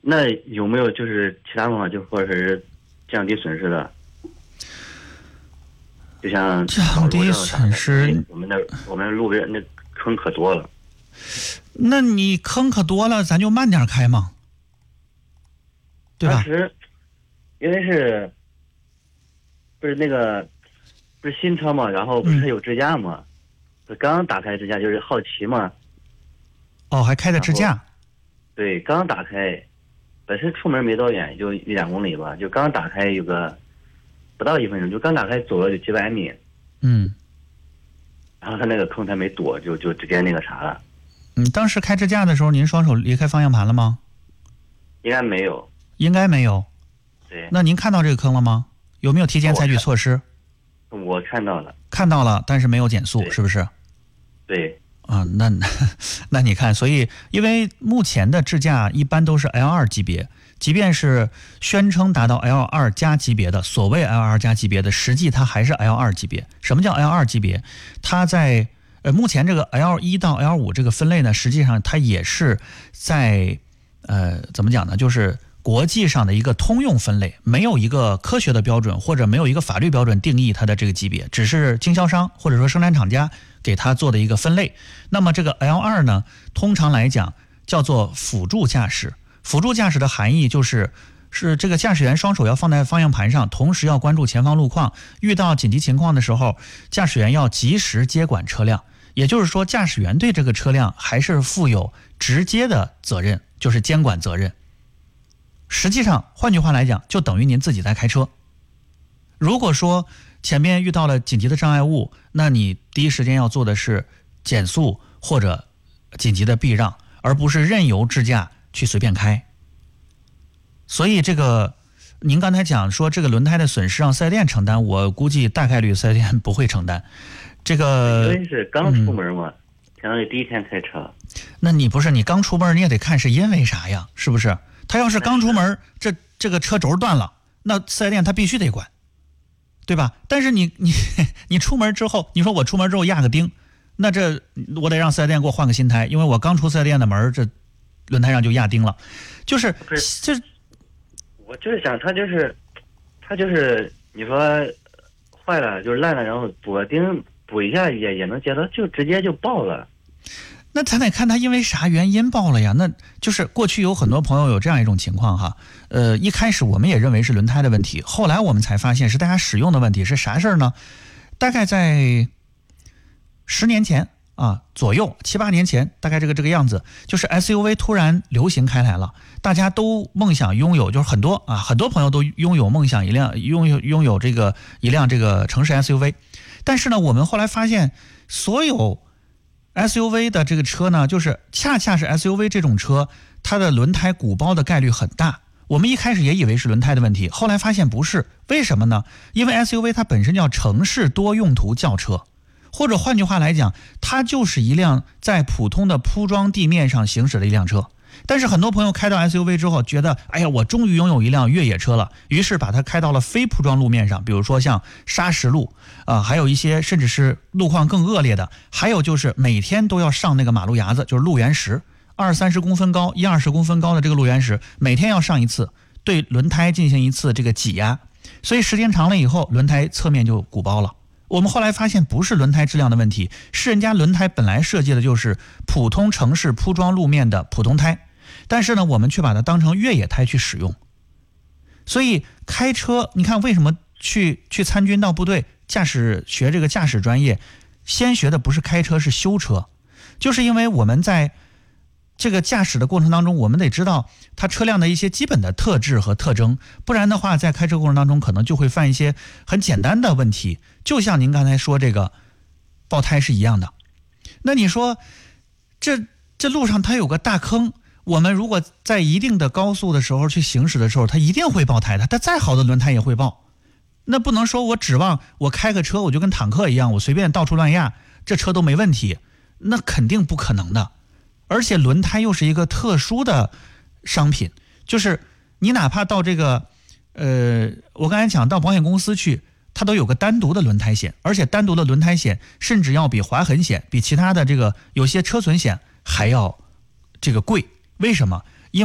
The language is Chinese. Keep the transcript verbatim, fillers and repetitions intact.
那有没有就是其他方法，就或者是降低损失的？就像降低损失， 我们的我们路边那坑可多了。 那你坑可多了，咱就慢点开嘛，对吧？ 当时因为是不是那个不是新车嘛，然后不是有支架嘛，嗯、刚打开支架就是好奇嘛。 哦，还开的支架？ 对，刚打开，本身出门没多远，就一两公里吧，就刚打开有个不到一分钟，就刚打开走了有几百米。 嗯。 然后他那个坑他没躲，就就直接那个啥了。 嗯，当时开支架的时候，您双手离开方向盘了吗？ 应该没有。 应该没有。 对。 那您看到这个坑了吗？有没有提前采取措施？ 我看到了。 看到了，但是没有减速，是不是？ 对。 啊，那那你看，所以因为目前的支架一般都是 L 二 级别，即便是宣称达到 L 二 加级别的，所谓 L 二 加级别的，实际它还是 L 二 级别。什么叫 L 二 级别？它在呃目前这个 L 一 到 L 五 这个分类呢，实际上它也是在呃怎么讲呢？就是国际上的一个通用分类，没有一个科学的标准或者没有一个法律标准定义它的这个级别，只是经销商或者说生产厂家给它做的一个分类。那么这个 L 二 呢，通常来讲叫做辅助驾驶。辅助驾驶的含义就是是这个驾驶员双手要放在方向盘上，同时要关注前方路况，遇到紧急情况的时候，驾驶员要及时接管车辆。也就是说，驾驶员对这个车辆还是负有直接的责任，就是监管责任。实际上，换句话来讲，就等于您自己在开车。如果说前面遇到了紧急的障碍物，那你第一时间要做的是减速或者紧急的避让，而不是任由支架去随便开。所以这个您刚才讲说这个轮胎的损失让四 S 店承担，我估计大概率四 S 店不会承担。这个因为是刚出门嘛，相当于第一天开车。 那你不是你刚出门，你也得看是因为啥呀？是不是？他要是刚出门，这这个车轴断了，那四 S 店他必须得管，对吧？但是你你你出门之后，你说我出门之后压个钉，那这我得让四 S 店给我换个新胎，因为我刚出四 S 店的门，这轮胎上就压钉了，就是这。 我就是想，他就是他就是你说坏了就是烂了，然后补个钉补一下也也能接到，就直接就爆了。 那咱得看他因为啥原因爆了呀？那就是过去有很多朋友有这样一种情况哈，呃，一开始我们也认为是轮胎的问题，后来我们才发现是大家使用的问题。是啥事儿呢？大概在十年前啊左右，七八年前，大概这个这个样子，就是 S U V 突然流行开来了，大家都梦想拥有，就是很多啊很多朋友都拥有梦想一辆拥有拥有这个一辆这个城市 S U V， 但是呢，我们后来发现所有S U V 的这个车呢，就是恰恰是 S U V 这种车，它的轮胎鼓包的概率很大。我们一开始也以为是轮胎的问题，后来发现不是。为什么呢？因为 S U V 它本身叫城市多用途轿车，或者换句话来讲，它就是一辆在普通的铺装地面上行驶的一辆车。但是很多朋友开到 S U V 之后，觉得哎呀，我终于拥有一辆越野车了，于是把它开到了非铺装路面上，比如说像砂石路啊、呃，还有一些甚至是路况更恶劣的，还有就是每天都要上那个马路牙子，就是路缘石，二三十公分高、一二十公分高的这个路缘石，每天要上一次，对轮胎进行一次这个挤压，所以时间长了以后，轮胎侧面就鼓包了。我们后来发现不是轮胎质量的问题，是人家轮胎本来设计的就是普通城市铺装路面的普通胎，但是呢，我们却把它当成越野胎去使用。所以开车，你看为什么去去参军到部队驾驶学这个驾驶专业，先学的不是开车，是修车，就是因为我们在这个驾驶的过程当中，我们得知道它车辆的一些基本的特质和特征，不然的话，在开车过程当中可能就会犯一些很简单的问题，就像您刚才说这个爆胎是一样的。那你说这这路上它有个大坑，我们如果在一定的高速的时候去行驶的时候，它一定会爆胎的，它再好的轮胎也会爆。那不能说我指望我开个车我就跟坦克一样，我随便到处乱压，这车都没问题，那肯定不可能的。而且轮胎又是一个特殊的商品，就是你哪怕到这个呃，我刚才讲到保险公司去，它都有个单独的轮胎险，而且单独的轮胎险甚至要比划痕险、比其他的这个有些车损险还要这个贵。为什么？